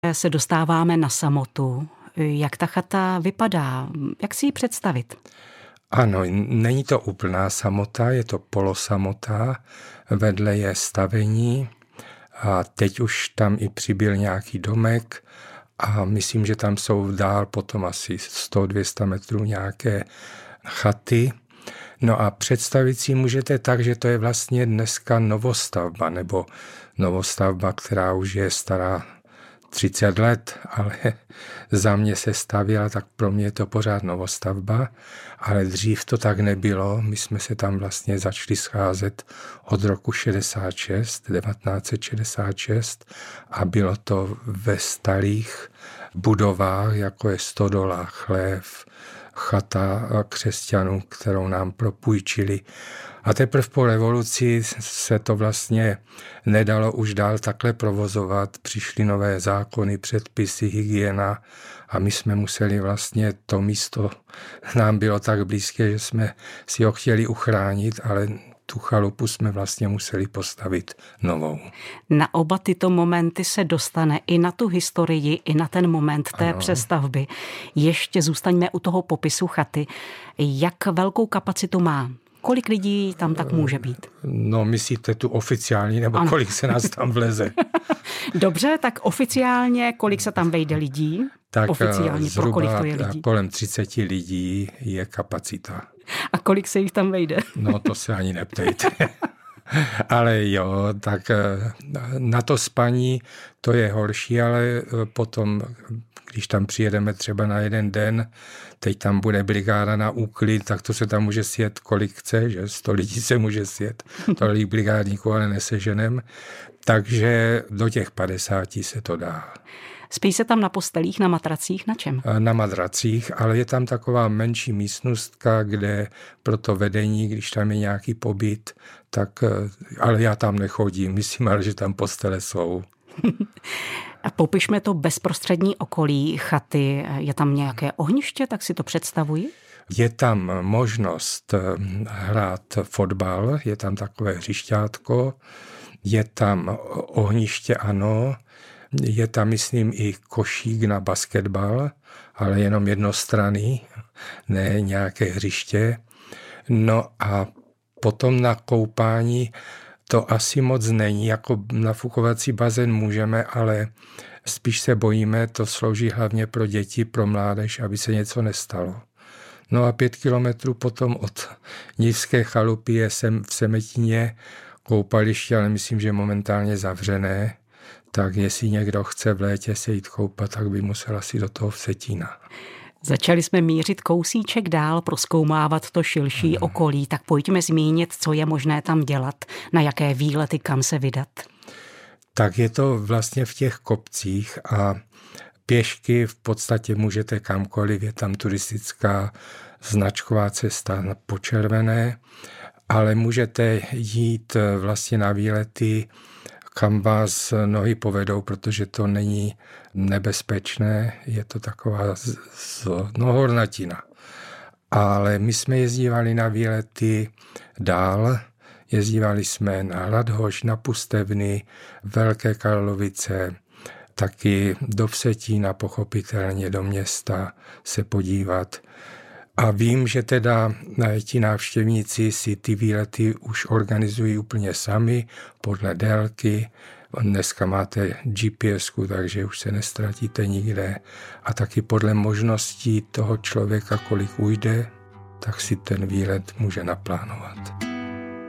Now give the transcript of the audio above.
se dostáváme na samotu. Jak ta chata vypadá? Jak si ji představit? Ano, není to úplná samota, je to polosamota, vedle je stavení a teď už tam i přibyl nějaký domek a myslím, že tam jsou dál potom asi 100-200 metrů nějaké chaty. No a představit si můžete tak, že to je vlastně dneska novostavba, nebo novostavba, která už je stará 30 let, ale za mě se stavěla, tak pro mě je to pořád novostavba, ale dřív to tak nebylo. My jsme se tam vlastně začali scházet od roku 1966 a bylo to ve starých budovách, jako je stodola, chlév, chata křesťanů, kterou nám propůjčili. A teprve po revoluci se to vlastně nedalo už dál takhle provozovat. Přišly nové zákony, předpisy, hygiena a my jsme museli vlastně to místo, nám bylo tak blízké, že jsme si ho chtěli uchránit, ale tu chalupu jsme vlastně museli postavit novou. Na oba tyto momenty se dostane i na tu historii, i na ten moment té přestavby. Ještě zůstaňme u toho popisu chaty. Jak velkou kapacitu má? Kolik lidí tam tak může být? No, myslíte tu oficiální, nebo ano. Kolik se nás tam vleze? Dobře, tak oficiálně kolik se tam vejde lidí? Tak oficiálně, pro kolik to je lidí? Kolem 30 lidí je kapacita. A kolik se jich tam vejde? No, to se ani neptejte. Ale jo, tak na to spaní to je horší, ale potom, když tam přijedeme třeba na jeden den, teď tam bude brigáda na úklid, tak to se tam může sjet kolik chce, že 100 lidí se může sjet, tolik brigádníků ale neseženem, takže do těch 50 se to dá. Spí se tam na postelích, na matracích, na čem? Na madracích, ale je tam taková menší místnostka, kde pro to vedení, když tam je nějaký pobyt, tak, ale já tam nechodím, myslím, ale že tam postele jsou. A popišme to bezprostřední okolí chaty. Je tam nějaké ohniště, tak si to představuji? Je tam možnost hrát fotbal, je tam takové hřišťátko, je tam ohniště, ano, je tam, myslím, i košík na basketbal, ale jenom jednostranný, ne nějaké hřiště. No a potom na koupání to asi moc není, jako nafukovací bazén můžeme, ale spíš se bojíme, to slouží hlavně pro děti, pro mládež, aby se něco nestalo. No a 5 kilometrů potom od Nivské chalupy je v Semetině koupaliště, ale myslím, že momentálně zavřené, tak jestli někdo chce v létě se jít koupat, tak by musel asi do toho Vsetína. Začali jsme mířit kousíček dál, prozkoumávat to širší okolí, tak pojďme zmínit, co je možné tam dělat, na jaké výlety, kam se vydat. Tak je to vlastně v těch kopcích a pěšky v podstatě můžete kamkoliv, je tam turistická značková cesta po červené, ale můžete jít vlastně na výlety, kam vás nohy povedou, protože to není nebezpečné, je to taková hornatina. Ale my jsme jezdívali na výlety dál, jezdívali jsme na Radhoš, na Pustevny, Velké Karlovice, taky do Vsetína, pochopitelně do města se podívat. A vím, že teda ti návštěvníci si ty výlety už organizují úplně sami, podle délky. Dneska máte GPS-ku, takže už se nestratíte nikde. A taky podle možností toho člověka, kolik ujde, tak si ten výlet může naplánovat.